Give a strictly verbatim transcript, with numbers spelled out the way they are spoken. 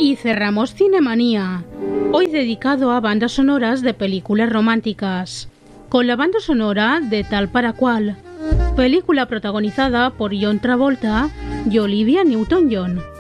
Y cerramos Cinemanía, hoy dedicado a bandas sonoras de películas románticas, con la banda sonora de Tal para Cual, película protagonizada por John Travolta y Olivia Newton-John.